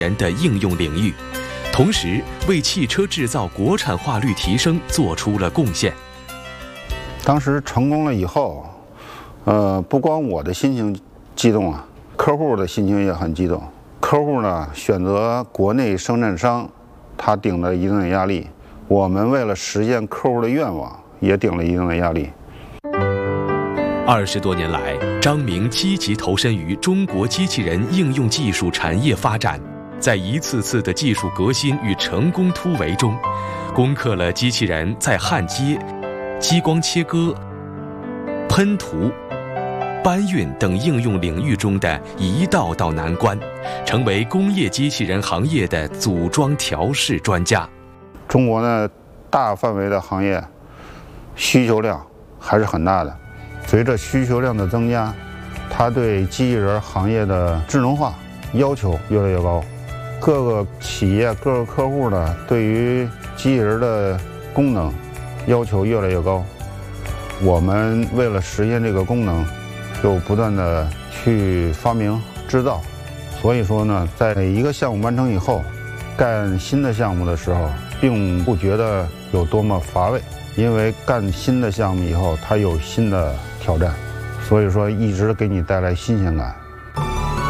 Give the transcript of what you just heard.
人的应用领域，同时为汽车制造国产化率提升做出了贡献。 当时成功了以后，不光我的心情激动啊，客户的心情也很激动。客户呢选择国内生产商，他顶了一定的压力；我们为了实现客户的愿望，也顶了一定的压力。 20多年来，张明积极投身于中国机器人应用技术产业发展，在一次次的技术革新与成功突围中，攻克了机器人在焊接、激光切割、喷涂、搬运等应用领域中的一道道难关，成为工业机器人行业的组装调试专家。 中国呢，大范围的行业需求量还是很大的。随着需求量的增加，它对机器人行业的智能化要求越来越高。各个企业、各个客户呢，对于机器人的功能要求越来越高。我们为了实现这个功能，又不断的去发明制造。所以说呢，在一个项目完成以后，干新的项目的时候，并不觉得有多么乏味，因为干新的项目以后，它有新的挑战，所以说一直给你带来新鲜感。